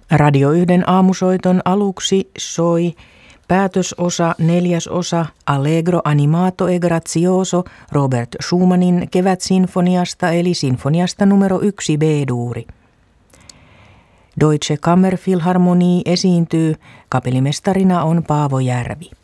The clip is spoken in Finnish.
Radio 1 aamusoiton aluksi soi päätösosa 4. Allegro animato e grazioso Robert Schumannin kevätsinfoniasta eli sinfoniasta numero 1 B-duuri. Deutsche Kammerphilharmonie esiintyy, kapellimestarina on Paavo Järvi.